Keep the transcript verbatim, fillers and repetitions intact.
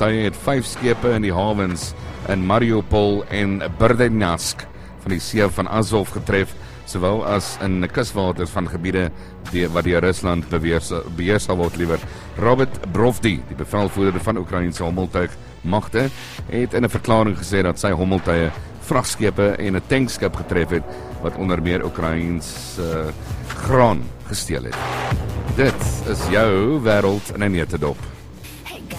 Tye het vyf skepe in die hawens in Mariupol en Berdyansk van die see van Azov getref, sowel as in kuswaters van gebiede die, wat deur Rusland beweer, beheer sal word liewer. Robert Brovdi, die bevelvoerder van Oekraïense hommeltuigmagte, het in 'n verklaring gesê dat sy hommeltuie vragskepe en 'n tankskip getref het, wat onder meer Oekraïens uh, graan gesteel het. Dit is jou wêreld in 'n neutedop.